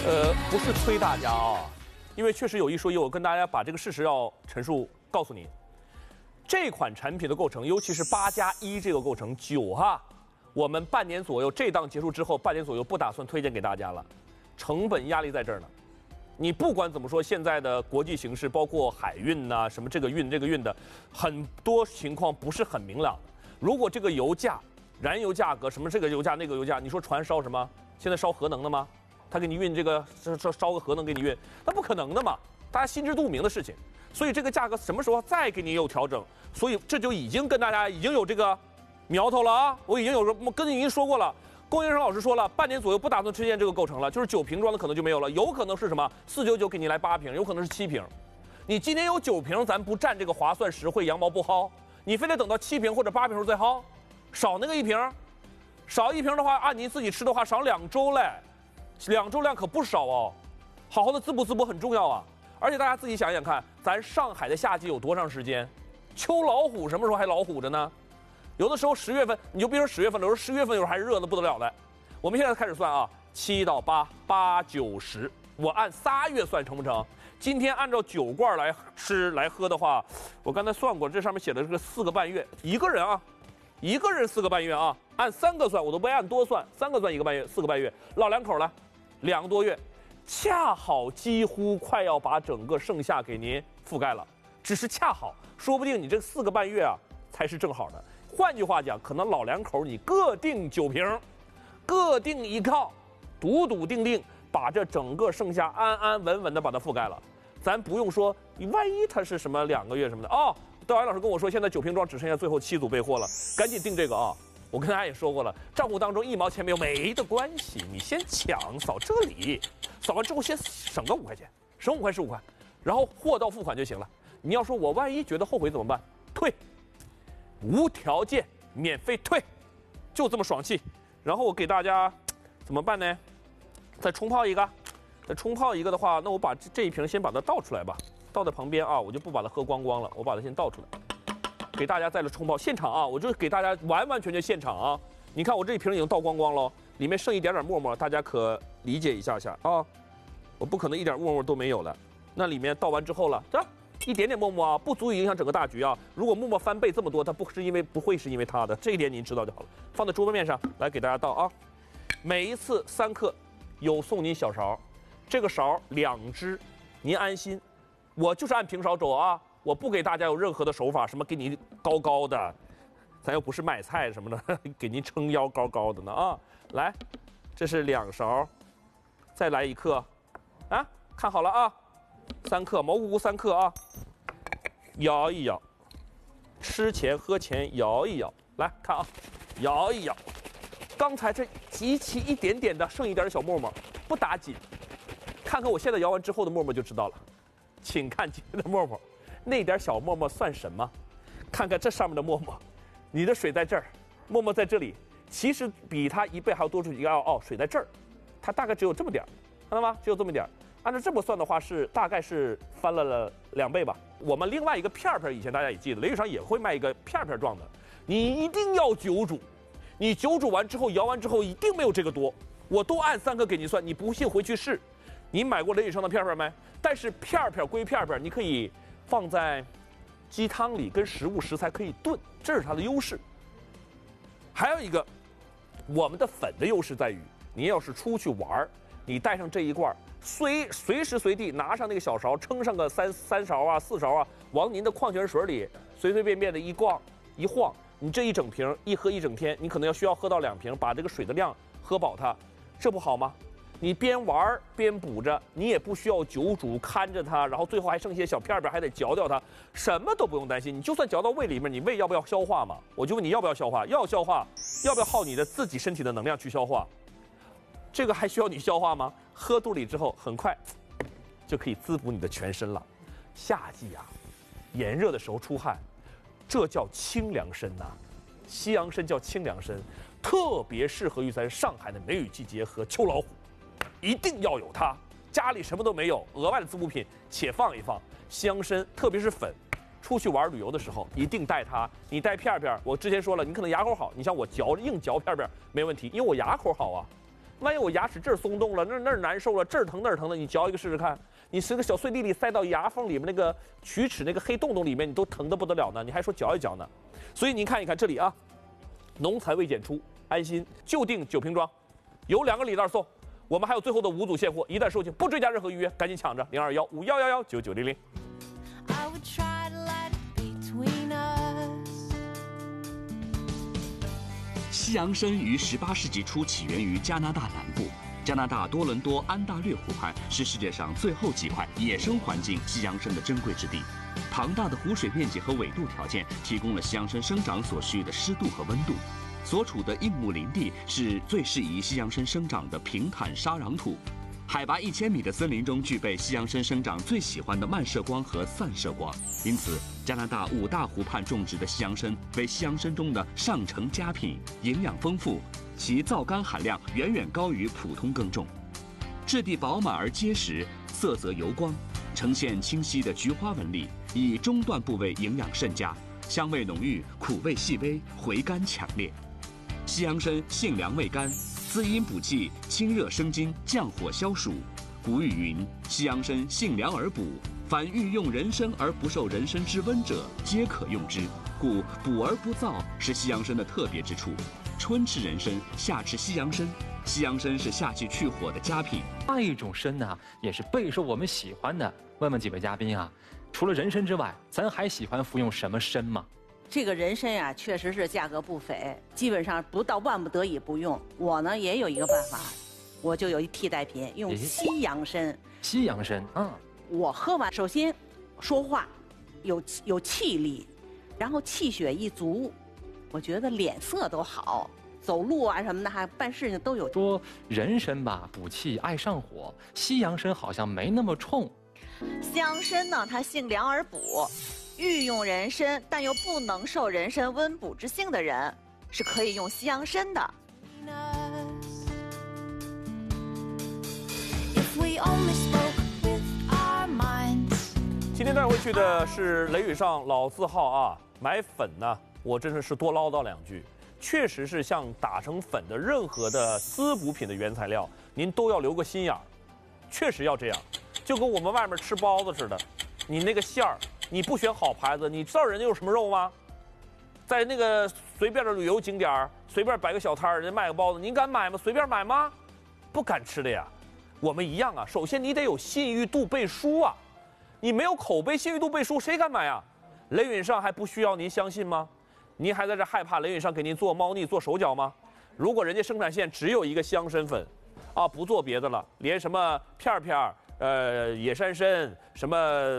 不是催大家啊，因为确实有一说一，我跟大家把这个事实要陈述告诉你。这款产品的构成，尤其是8+1这个构成9哈，我们半年左右这档结束之后，半年左右不打算推荐给大家了，成本压力在这儿呢。你不管怎么说，现在的国际形势，包括海运呐、什么这个运这个运的，很多情况不是很明朗。如果这个油价、燃油价格什么这个油价那个油价，你说船烧什么？现在烧核能的吗？他给你运这个烧个核能给你运，那不可能的嘛，大家心知肚明的事情。所以这个价格什么时候再给你有调整？所以这就已经跟大家已经有这个苗头了啊！我已经有跟你已经说过了，供应商老师说了，半年左右不打算推荐这个构成了，就是9瓶装的可能就没有了，有可能是什么499给你来8瓶，有可能是7瓶。你今天有9瓶，咱不占这个划算实惠羊毛不薅，你非得等到7瓶或者8瓶时候再薅，少那个1瓶，少1瓶的话，按你自己吃的话少2周嘞，2周量可不少哦，好好的滋补很重要啊。而且大家自己想想看，咱上海的夏季有多长时间？秋老虎什么时候还老虎着呢？有的时候10月份，你就别说10月份了，有时候10月份有时候还热得不得了的。我们现在开始算啊，7到8、8、9、10，我按3月算成不成？今天按照9罐来吃来喝的话，我刚才算过，这上面写的是个4个半月，一个人4个半月啊，按3个算，我都不按多算，3个算1个半月，4个半月，老两口了，2个多月。恰好几乎快要把整个盛夏给您覆盖了，只是恰好，说不定你这4个半月啊才是正好的。换句话讲，可能老两口你各订9瓶，各订一靠，笃定把这整个盛夏安安稳稳的把它覆盖了。咱不用说，你万一它是什么2个月什么的哦。道安老师跟我说，现在9瓶装只剩下最后7组备货了，赶紧订这个啊！我跟大家也说过了，账户当中1毛钱没有没的关系，你先抢扫这里，扫完之后先省个5块钱，省5块15块，然后货到付款就行了。你要说我万一觉得后悔怎么办？退，无条件免费退，就这么爽气。然后我给大家怎么办呢？再冲泡一个，再冲泡一个的话，那我把这一瓶先把它倒出来吧，倒在旁边啊，我就不把它喝光光了，我把它先倒出来。给大家再来冲泡，现场啊，我就给大家完全现场啊！你看我这一瓶已经倒光了，里面剩一点沫沫，大家可理解一下啊！我不可能一点沫沫都没有了，那里面倒完之后了，这一点点沫沫啊，不足以影响整个大局啊！如果沫沫翻倍这么多，它不会是因为它的，这一点您知道就好了。放在桌面上来给大家倒啊！每一次3克，有送您小勺，这个勺2只，您安心，我就是按平勺走啊！我不给大家有任何的手法，什么给你高高的，咱又不是卖菜什么的，给您撑腰高高的呢啊！来，这是2勺，再来1克，啊，看好了啊，3克，毛菇菇3克啊，摇一摇，吃前喝前摇一摇，来看啊，摇一摇，刚才这极其一点点的剩一点的小沫沫，不打紧，看看我现在摇完之后的沫沫就知道了，请看今天的沫沫。那点小沫沫算什么？看看这上面的沫沫，你的水在这儿，沫沫在这里，其实比它1倍还要多出一个哦，水在这儿，它大概只有这么点儿，看到吗？只有这么点儿。按照这么算的话，大概是翻了2倍吧。我们另外一个片片，以前大家也记得，雷雨上也会卖一个片片状的，你一定要久煮，你久煮完之后摇完之后一定没有这个多，我都按3克给你算，你不信回去试。你买过雷雨上的片片没？但是片片归片片，你可以放在鸡汤里跟食材可以炖，这是它的优势。还有一个，我们的粉的优势在于，你要是出去玩，你带上这一罐，随时随地拿上那个小勺，称上个3勺啊4勺啊，往您的矿泉水里随便的一晃，你这一整瓶一喝一整天，你可能需要喝到2瓶，把这个水的量喝饱它，这不好吗？你边玩边补着，你也不需要久煮看着它，然后最后还剩一些小片片，还得嚼掉它，什么都不用担心。你就算嚼到胃里面，你胃要不要消化嘛？我就问你要不要消化？要消化，要不要耗你的自己身体的能量去消化？这个还需要你消化吗？喝肚里之后，很快就可以滋补你的全身了。夏季啊，炎热的时候出汗，这叫清凉参呐，西洋参叫清凉参，特别适合于咱上海的梅雨季节和秋老虎。一定要有它，家里什么都没有，额外的滋补品且放一放。西洋参，特别是粉，出去玩旅游的时候一定带它。你带片片，我之前说了，你可能牙口好，你像我硬嚼片片没问题，因为我牙口好啊。 万一我牙齿这儿松动了，那儿难受了，这儿疼那儿疼的，你嚼一个试试看。你是个小碎粒粒塞到牙缝里面那个龋齿那个黑洞洞里面，你都疼得不得了呢，你还说嚼一嚼呢？所以您看一看这里啊，农残未检出，安心就定9瓶装，有2个礼袋送。我们还有最后的5组现货，一旦售罄不追加任何预约，赶紧抢着02151119900。 西洋参于18世纪初起源于加拿大南部。加拿大多伦多安大略湖畔是世界上最后几块野生环境西洋参的珍贵之地。庞大的湖水面积和纬度条件提供了西洋参生长所需的湿度和温度。所处的硬木林地是最适宜西洋参生长的平坦沙壤土。海拔1000米的森林中具备西洋参生长最喜欢的漫射光和散射光，因此加拿大5大湖畔种植的西洋参为西洋参中的上乘佳品，营养丰富，其皂苷含量远远高于普通耕种。质地饱满而结实，色泽油光，呈现清晰的菊花纹理，以中段部位营养甚佳，香味浓郁，苦味细微，回甘强烈。西洋参性凉味甘，滋阴补气，清热生津，降火消暑。古语云：“西洋参性凉而补，凡欲用人参而不受人参之温者，皆可用之。故补而不燥是西洋参的特别之处。春吃人参，夏吃西洋参。西洋参是夏季去火的佳品。 另一种参呢，也是备受我们喜欢的。问问几位嘉宾啊，除了人参之外，咱还喜欢服用什么参吗？ 这个人参呀，确实是价格不菲，基本上不到万不得已不用。我呢也有一个办法，我就有一替代品，用西洋参。 西洋参， 我喝完，首先说话有气力，然后气血一足，我觉得脸色都好，走路啊什么的，还办事情都有。 说人参吧，补气爱上火，西洋参好像没那么冲。 西洋参呢，它性凉而补。欲用人参，但又不能受人参温补之性的人，是可以用西洋参的。 今天带回去的是雷宇上老字号啊，买粉呢，我真的是多唠叨2句，确实是像打成粉的任何的滋补品的原材料，您都要留个心眼儿，确实要这样，就跟我们外面吃包子似的，你那个馅儿。你不选好牌子，你知道人家有什么肉吗？在那个随便的旅游景点随便摆个小摊儿，人家卖个包子，您敢买吗？随便买吗？不敢吃的呀。我们一样啊，首先你得有信誉度背书啊，你没有口碑信誉度背书，谁敢买啊？雷允上还不需要您相信吗？您还在这害怕雷允上给您做猫腻做手脚吗？如果人家生产线只有一个香参粉，啊，不做别的了，连什么片片野山参什么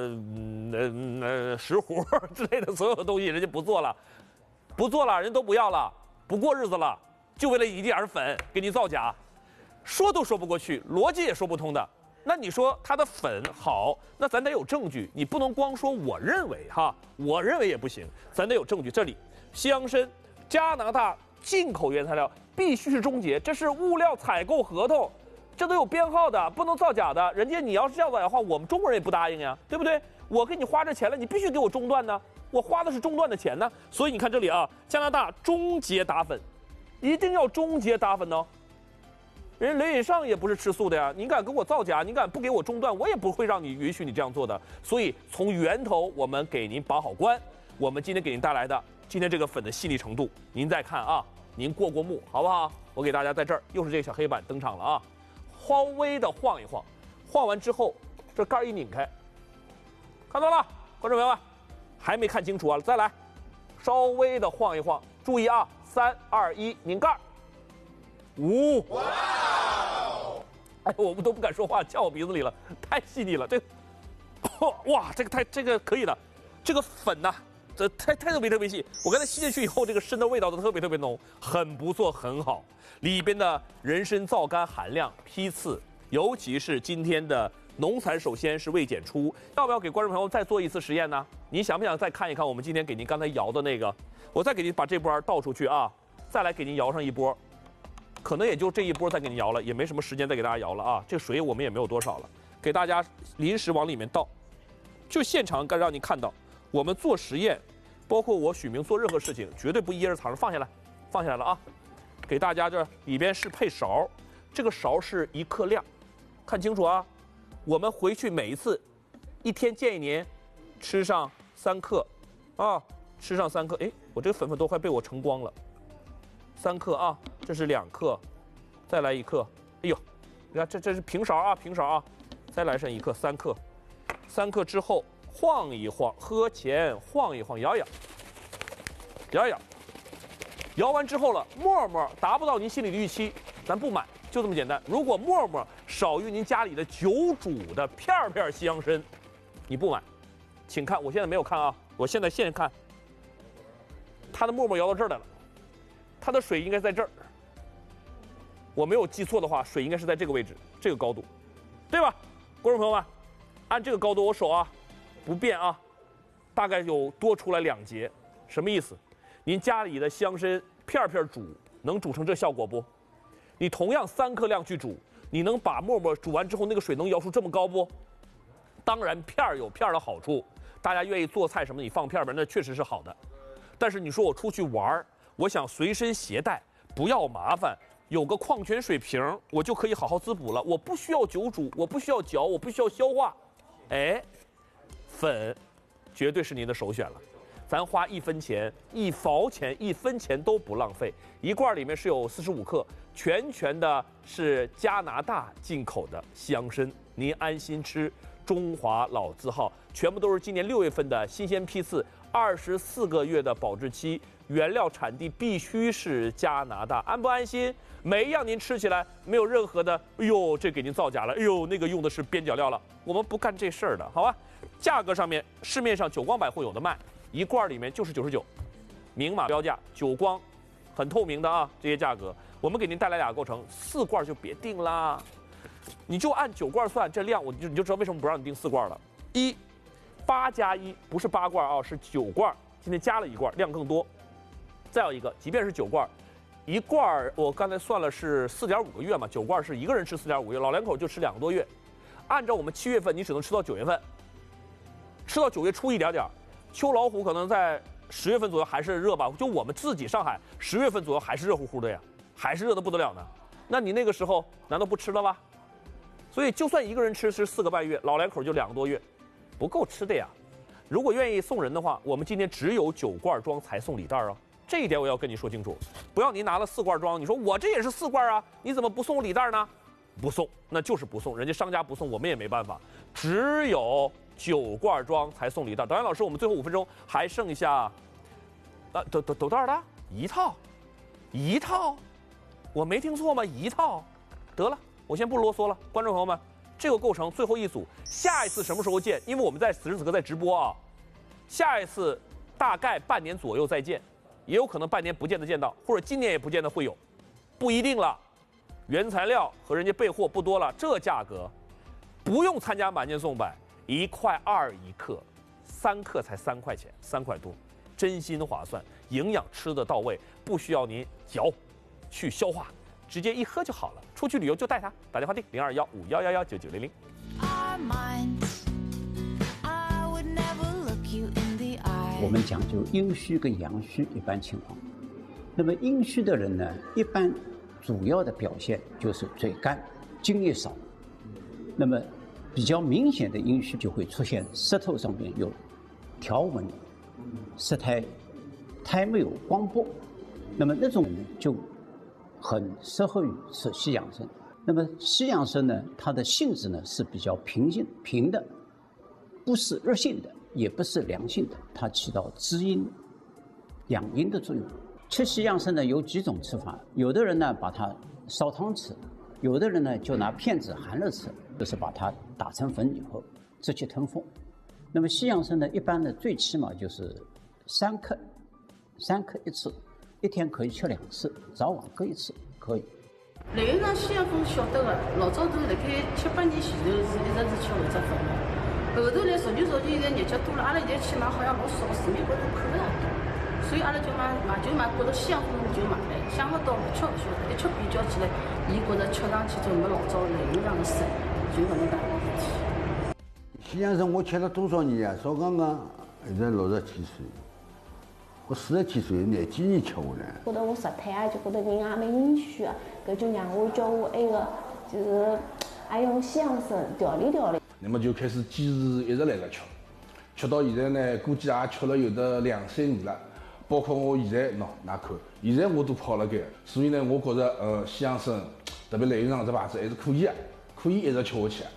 石斛之类的所有的东西，人家不做了，人都不要了，不过日子了，就为了一点粉给你造假，说都说不过去，逻辑也说不通的。那你说它的粉好，那咱得有证据，你不能光说我认为哈，我认为也不行，咱得有证据。这里西洋参加拿大进口原材料必须是中捷，这是物料采购合同。这都有编号的，不能造假的。人家你要是这样造假的话，我们中国人也不答应呀，对不对？我给你花这钱了，你必须给我中断呢，我花的是中断的钱呢。所以你看这里啊，加拿大中捷打粉，一定要中捷打粉哦。人雷允上也不是吃素的呀，你敢给我造假，你敢不给我中断，我也不会让你允许你这样做的。所以从源头我们给您把好关。我们今天给您带来的今天这个粉的细腻程度，您再看啊，您过目好不好？我给大家在这儿又是这个小黑板登场了啊。稍微的晃一晃，晃完之后，这盖一拧开，看到了，观众朋友们，还没看清楚啊，再来，稍微的晃一晃，注意啊，3、2、1，拧盖，5，哇！哎，我们都不敢说话，呛我鼻子里了，太细腻了，这，哇，这个可以的，这个粉呐、这太特别细，我刚才吸进去以后，这个参的味道都特别浓，很不错，很好。里边的人参皂苷含量批次，尤其是今天的农残首先是未检出，要不要给观众朋友再做一次实验呢？您想不想再看一看我们今天给您刚才摇的那个？我再给您把这波倒出去啊，再来给您摇上一波，可能也就这一波再给您摇了，也没什么时间再给大家摇了啊。这水我们也没有多少了，给大家临时往里面倒，就现场让你看到我们做实验，包括我许明做任何事情，绝对不掖着藏着，放下来了啊。给大家这里边是配勺， 这个勺是1克量，看清楚啊！我们回去每一次，1天见1年，吃上3克，啊，吃上3克。哎，我这个粉都快被我盛光了。3克啊，这是2克，再来1克。哎呦，你看这是平勺啊，平勺啊，再来上1克，3克。3克之后晃一晃，喝前晃一晃，摇一摇，摇一摇。摇完之后了，沫沫达不到您心里的预期，咱不买，就这么简单。如果沫沫少于您家里的久煮的片片西洋参，你不买，请看，我现在没有看啊，我现在看，它的沫沫摇到这儿来了，它的水应该在这儿，我没有记错的话，水应该是在这个位置，这个高度，对吧？观众朋友们，按这个高度，我手啊不变啊，大概有多出来2节，什么意思？您家里的西洋参片片煮，能煮成这效果不？你同样3克量去煮，你能把沫沫煮完之后那个水能摇出这么高不？当然片儿有片儿的好处，大家愿意做菜什么，你放片儿那确实是好的。但是你说我出去玩，我想随身携带，不要麻烦，有个矿泉水瓶，我就可以好好滋补了。我不需要久煮，我不需要嚼，我不需要消化。哎，粉绝对是您的首选了。咱花1分钱、1毛钱、1分钱都不浪费。1罐里面是有45克，全的是加拿大进口的西洋参，您安心吃，中华老字号，全部都是今年6月份的新鲜批次，24个月的保质期，原料产地必须是加拿大，安不安心？每一样您吃起来没有任何的，哎呦，这给您造假了，哎呦，那个用的是边角料了，我们不干这事儿的，好吧？价格上面，市面上久光百货有的卖。1罐里面就是99，明码标价，久光，很透明的啊，这些价格，我们给您带来2个构成，4罐就别定啦，你就按9罐算，这量你就知道为什么不让你定4罐了。8加1不是8罐啊，是9罐，今天加了1罐，量更多。再有一个，即便是9罐，1罐我刚才算了是4.5个月嘛，9罐是1个人吃4.5个月，老2口就吃2个多月。按照我们7月份，你只能吃到9月份，吃到9月初一点点。秋老虎可能在10月份左右还是热吧，就我们自己上海10月份左右还是热乎乎的呀，还是热得不得了呢。那你那个时候难道不吃了吧？所以就算1个人吃4个半月，老2口就2个多月，不够吃的呀。如果愿意送人的话，我们今天只有9罐装才送礼袋啊，这一点我要跟你说清楚。不要您拿了4罐装，你说我这也是4罐啊，你怎么不送礼袋呢？不送，那就是不送，人家商家不送，我们也没办法，只有9罐装才送礼袋。导演老师，我们最后5分钟还剩下，多大的一套，我没听错吗？1套，得了，我先不啰嗦了。观众朋友们，这个构成最后一组，下一次什么时候见？因为我们在此时此刻在直播啊，下一次大概半年左右再见，也有可能半年不见得见到，或者今年也不见得会有，不一定了。原材料和人家备货不多了，这价格不用参加买件送百，1.2块1克，3克才3块钱，3块多，真心划算，营养吃得到位，不需要您嚼，去消化，直接一喝就好了。出去旅游就带它，打电话订021511199900。 我们讲究阴虚跟阳虚一般情况，那么阴虚的人呢，一般主要的表现就是嘴干、津液少。那么比较明显的阴虚就会出现舌头上面有条纹、舌苔没有光波。那么那种人就很适合于吃西洋参。那么西洋参呢，它的性质呢是比较平的，不是热性的，也不是凉性的，它起到滋阴、养阴的作用。吃西洋参呢有几种吃法，有的人呢把它烧汤吃，有的人呢就拿片子含着吃，就是把它打成粉以后直接吞服。那么西洋参呢，一般呢最起码就是3克1次，一天可以吃2次，早晚各1次可以。 辣盖讲西洋参晓得个，老早头辣盖7、8年前头是一直是吃搿只粉的，后头来逐渐现在日脚多了，阿拉现在去买好像老少，市面高头看勿大多。所以阿拉就买，觉着西洋参就买来，想勿到吃勿晓得，一吃比较起来，伊觉着吃上去就没老早来营养的深，就搿能介个事体。 西洋参我吃了多少年啊？少刚刚现在67岁， 我40几岁年纪也吃下来。 觉得我实体啊，就觉得人也蛮允许啊，搿就让我叫我那个就是还用西洋参调理调理。 那么就开始坚持一直来了吃，吃到现在呢，估计也吃了有得2、3年了。包括我现在㑚看，现在我都泡了盖，所以呢，我觉着西洋参，特别来源上这牌子还是可以啊，可以一直吃下去。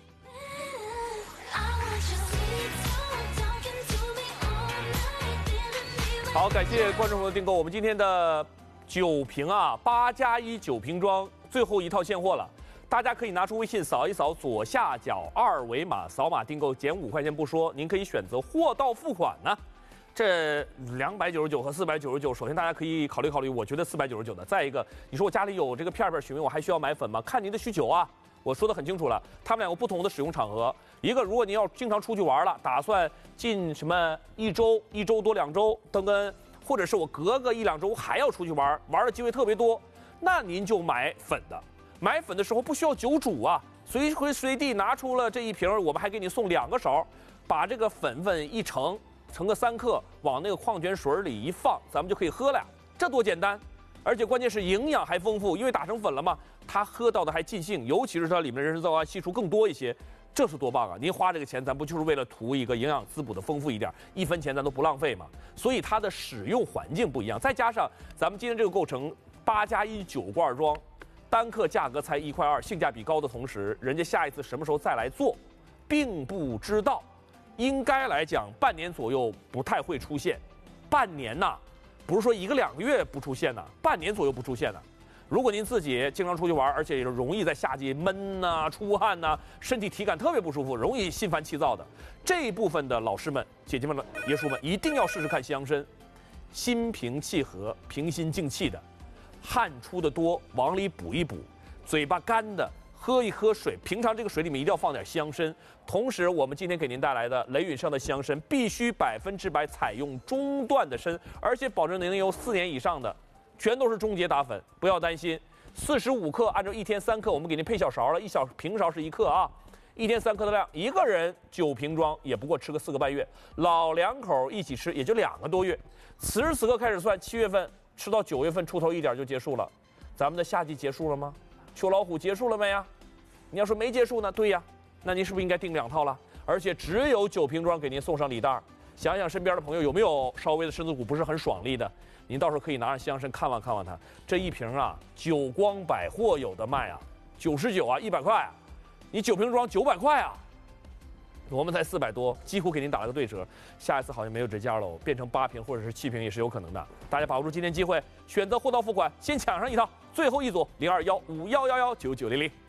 好，感谢观众朋友的订购。我们今天的酒瓶啊，8+1酒瓶装最后一套现货了，大家可以拿出微信扫一扫左下角2维码，扫码订购减5块钱不说，您可以选择货到付款呢。这299和499，首先大家可以考虑考虑，我觉得499的。再一个，你说我家里有这个片询问，我还需要买粉吗？看您的需求啊。我说的很清楚了，他们两个不同的使用场合。一个，如果您要经常出去玩了，打算近什么1周多2周登根，或者是我隔个1、2周还要出去玩的机会特别多，那您就买粉的。买粉的时候不需要酒煮啊，随时随地拿出了这一瓶，我们还给你送2个勺，把这个粉一盛个3克，往那个矿泉水里一放，咱们就可以喝了呀，这多简单！而且关键是营养还丰富，因为打成粉了嘛，它喝到的还尽兴，尤其是它里面的人参皂苷系数更多一些，这是多棒啊！您花这个钱，咱不就是为了图一个营养滋补的丰富一点，1分钱咱都不浪费嘛。所以它的使用环境不一样，再加上咱们今天这个构成8+1酒罐装，单克价格才1.2块，性价比高的同时，人家下一次什么时候再来做，并不知道。应该来讲，半年左右不太会出现。半年呐，不是说1个2个月不出现呢，半年左右不出现呢。如果您自己经常出去玩，而且也容易在夏季闷呐、出汗呐，身体体感特别不舒服，容易心烦气躁的，这一部分的老师们、姐姐们、爷叔们一定要试试看西洋参，心平气和、平心静气的，汗出的多往里补一补，嘴巴干的喝一喝水，平常这个水里面一定要放点西洋参。同时，我们今天给您带来的雷允上的西洋参，必须100%采用中段的参，而且保证您有4年以上的，全都是中捷打粉，不要担心。45克，按照1天3克，我们给您配小勺了，1小平勺是1克啊，1天3克的量，一个人9瓶装也不过吃个4个半月，老2口一起吃也就2个多月。此时此刻开始算，7月份吃到9月份出头一点就结束了，咱们的夏季结束了吗？秋老虎结束了没呀？你要说没结束呢，对呀，那您是不是应该订2套了？而且只有9瓶装给您送上礼袋。想想身边的朋友有没有稍微的身子骨不是很爽利的，您到时候可以拿上西洋参看望看望他。这一瓶啊，久光百货有的卖啊，99啊，100块啊，你9瓶装900块啊，我们才400多，几乎给您打了个对折。下一次好像没有折价喽，变成8瓶或者是7瓶也是有可能的。大家把握住今天机会，选择货到付款，先抢上一套，最后一组0215111990。